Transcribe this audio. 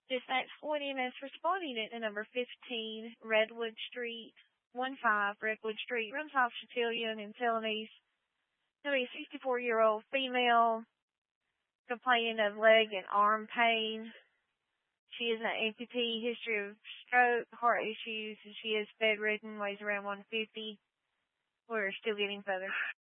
Dispatch 40 MS responding at the number 15 Redwood Street, 15 Redwood Street, room 5 Chatillion in Celanese. To be a 64-year-old female complaining of leg and arm pain. She is an amputee, history of stroke, heart issues, and she is bedridden, weighs around 150. We're still getting further.